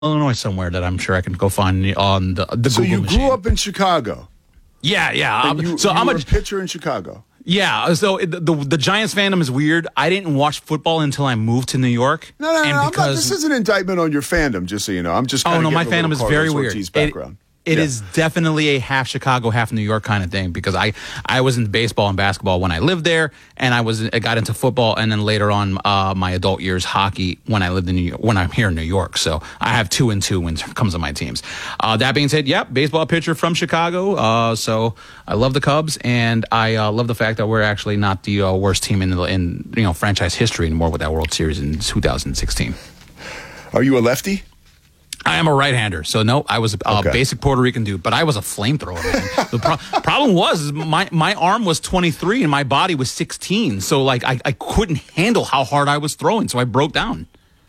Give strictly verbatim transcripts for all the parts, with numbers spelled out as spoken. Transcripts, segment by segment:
Illinois somewhere that I'm sure I can go find on the, the so Google you machine. grew up in Chicago. Yeah, yeah. You, so you I'm were a, a pitcher in Chicago. Yeah, so the, the the Giants fandom is weird. I didn't watch football until I moved to New York. No, no, and no. Because, not, this is an indictment on your fandom, just so you know. I'm just oh kind no, of my fandom is very weird. Background. It, it yeah. is definitely a half Chicago, half New York kind of thing because I I was in baseball and basketball when I lived there, and I was I got into football, and then later on uh, my adult years hockey when I lived in New York, when I'm here in New York. So I have two and two when it comes to my teams. Uh, that being said, yep, baseball pitcher from Chicago. Uh, so I love the Cubs, and I uh, love the fact that we're actually not the uh, worst team in the, in you know franchise history anymore with that World Series in two thousand sixteen. Are you a lefty? I am a right-hander, so no, I was a uh, okay. basic Puerto Rican dude, but I was a flamethrower, man. The pro- problem was is my, my arm was twenty-three and my body was sixteen, so like I, I couldn't handle how hard I was throwing, so I broke down.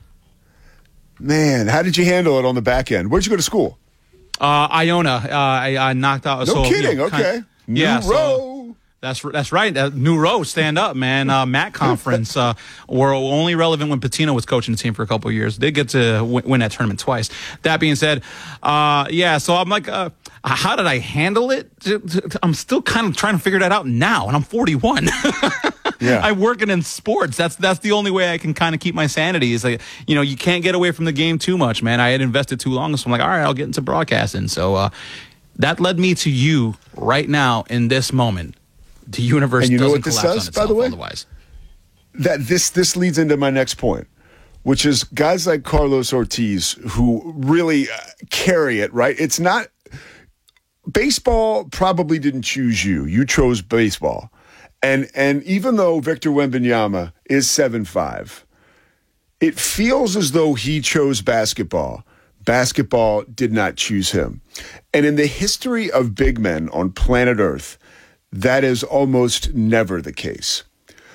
Man, how did you handle it on the back end? Where'd you go to school? Uh, Iona. Uh, I, I knocked out. No so, kidding, you know, okay. Kind, New yeah, row. So, That's that's right. Uh, New Row, stand up, man. Uh, M A C conference uh, were only relevant when Patino was coaching the team for a couple of years. They get to w- win that tournament twice. That being said, uh, yeah. So I'm like, uh, how did I handle it? I'm still kind of trying to figure that out now, and I'm forty-one. Yeah. I'm working in sports. That's that's the only way I can kind of keep my sanity. Is like, you know, you can't get away from the game too much, man. I had invested too long, so I'm like, all right, I'll get into broadcasting. So uh, that led me to you right now in this moment. The universe and you know doesn't what this collapse says, on itself by the way? Otherwise. That this this leads into my next point, which is guys like Carlos Ortiz who really uh, carry it, right? It's not baseball probably didn't choose you. You chose baseball. And and even though Victor Wembanyama is seven five, it feels as though he chose basketball. Basketball did not choose him. And in the history of big men on planet Earth, that is almost never the case.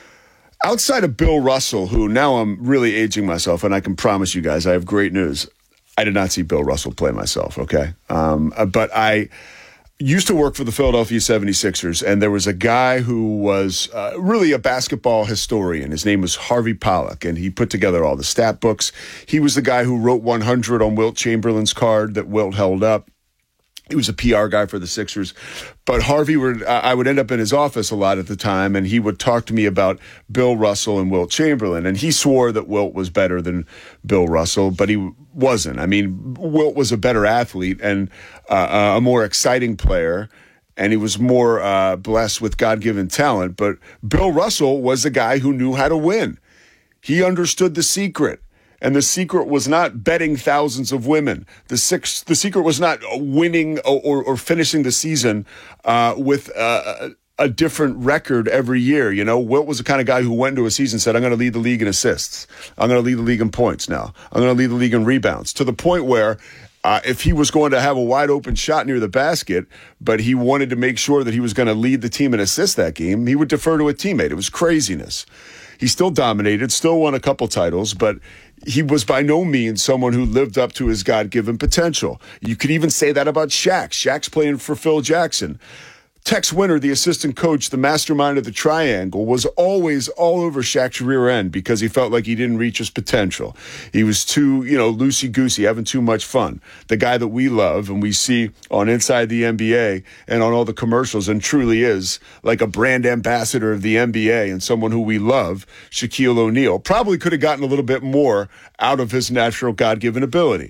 Outside of Bill Russell, who now I'm really aging myself, and I can promise you guys I have great news. I did not see Bill Russell play myself, okay? Um, but I used to work for the Philadelphia seventy-sixers, and there was a guy who was uh, really a basketball historian. His name was Harvey Pollack, and he put together all the stat books. He was the guy who wrote one hundred on Wilt Chamberlain's card that Wilt held up. He was a P R guy for the Sixers, but Harvey would, I would end up in his office a lot at the time, and he would talk to me about Bill Russell and Wilt Chamberlain, and he swore that Wilt was better than Bill Russell, but he wasn't. I mean, Wilt was a better athlete and uh, a more exciting player, and he was more uh, blessed with God-given talent, but Bill Russell was a guy who knew how to win. He understood the secret. And the secret was not betting thousands of women. The six, the secret was not winning or, or, or finishing the season uh, with uh, a different record every year. You know, Wilt was the kind of guy who went into a season and said, I'm going to lead the league in assists. I'm going to lead the league in points now. I'm going to lead the league in rebounds. To the point where uh, if he was going to have a wide open shot near the basket, but he wanted to make sure that he was going to lead the team in assists that game, he would defer to a teammate. It was craziness. He still dominated, still won a couple titles, but he was by no means someone who lived up to his God-given potential. You could even say that about Shaq. Shaq's playing for Phil Jackson. Tex Winter, the assistant coach, the mastermind of the triangle, was always all over Shaq's rear end because he felt like he didn't reach his potential. He was too, you know, loosey-goosey, having too much fun. The guy that we love and we see on Inside the N B A and on all the commercials and truly is like a brand ambassador of the N B A and someone who we love, Shaquille O'Neal, probably could have gotten a little bit more out of his natural God-given ability.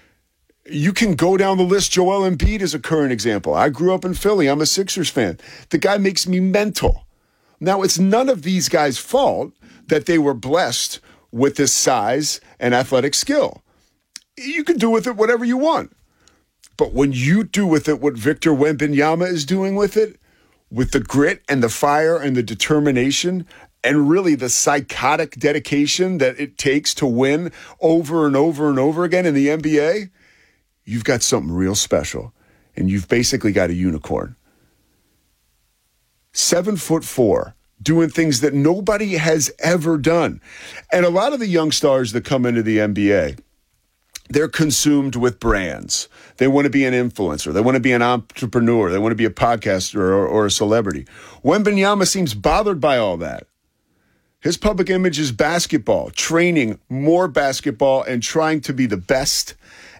You can go down the list. Joel Embiid is a current example. I grew up in Philly. I'm a Sixers fan. The guy makes me mental. Now, it's none of these guys' fault that they were blessed with this size and athletic skill. You can do with it whatever you want. But when you do with it what Victor Wembanyama is doing with it, with the grit and the fire and the determination and really the psychotic dedication that it takes to win over and over and over again in the N B A, you've got something real special, and you've basically got a unicorn. Seven foot four, doing things that nobody has ever done. And a lot of the young stars that come into the N B A, they're consumed with brands. They want to be an influencer. They want to be an entrepreneur. They want to be a podcaster or, or a celebrity. Wembanyama seems bothered by all that. His public image is basketball, training more basketball and trying to be the best